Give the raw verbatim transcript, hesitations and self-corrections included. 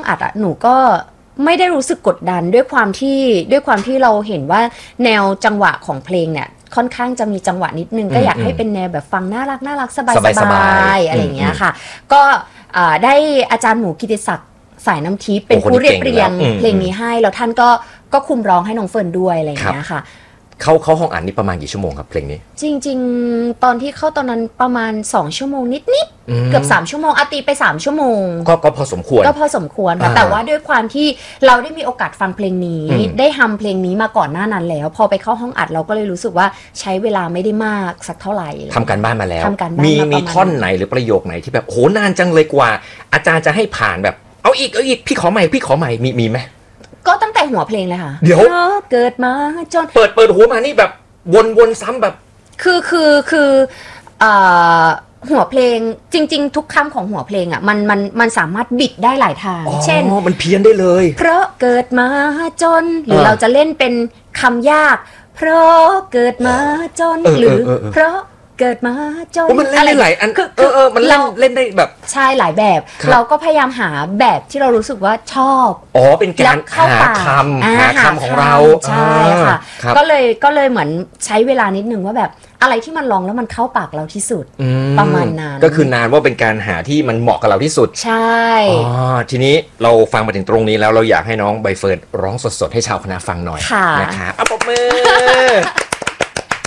อัดอะหนูก็ไม่ได้รู้สึกกดดันด้วยความที่ด้วยความที่เราเห็นว่าแนวจังหวะของเพลงเนี่ยค่อนข้างจะมีจังหวะนิดนึงก็อยากให้เป็นแนวแบบฟังน่ารักน่ารักสบายสบายอะไรอย่างเงี้ยค่ะก็ได้อาจารย์หมูกิติศักดิ์สายน้ำทิพย์เป็นผู้เรียบเรียงเพลงนี้ให้แล้วท่านก็ก็คุมร้องให้น้องเฟิร์นด้วยอะไรอย่างเงี้ยค่ะเข้าเข้าห้องอัดนี่ประมาณกี่ชั่วโมงครับเพลงนี้จริงๆตอนที่เข้าตอนนั้นประมาณสองชั่วโมงนิดๆเกือบสามชั่วโมงอาตีไปสามชั่วโมงก็ก็พอสมควรก็พอสมควรค่ะแต่ว่าด้วยความที่เราได้มีโอกาสฟังเพลงนี้ได้ทำเพลงนี้มาก่อนหน้านั้นแล้วพอไปเข้าห้องอัดเราก็เลยรู้สึกว่าใช้เวลาไม่ได้มากสักเท่าไหร่ทำการบ้านมาแล้วมีมีท่อนไหนหรือประโยคไหนที่แบบโหนานจังเลยกว่าอาจารย์จะให้ผ่านแบบเอาอีกเอาอีกพี่ขอใหม่พี่ขอใหม่มีมีไหมก็ตั้งแต่หัวเพลงเลยค่ะเดี๋ยวเกิดมาจนเปิดเปิดหัวมานี่แบบวนๆซ้ำแบบคือคือคือหัวเพลงจริงๆทุกคำของหัวเพลงอ่ะมันมันมันสามารถบิดได้หลายทางเช่นมันเพี้ยนได้เลยเพราะเกิดมาจนหรือเราจะเล่นเป็นคำยากเพราะเกิดมาจนหรือเพราะเกิดมาจนมันเล่นได้หลายอันคือเออเออมันเล่นเล่นได้แบบใช่หลายแบบเราก็พยายามหาแบบที่เรารู้สึกว่าชอบอ๋อเป็นการหาคำหาคำของเราใช่ค่ะก็เลยก็เลยเหมือนใช้เวลานิดนึงว่าแบบอะไรที่มันลองแล้วมันเข้าปากเราที่สุดประมาณนั้นก็คือนานว่าเป็นการหาที่มันเหมาะกับเราที่สุดใช่อ๋อทีนี้เราฟังมาถึงตรงนี้แล้วเราอยากให้น้องใบเฟิร์นร้องสดๆให้ชาวคณะฟังหน่อยนะคะอ่ะปรบมือ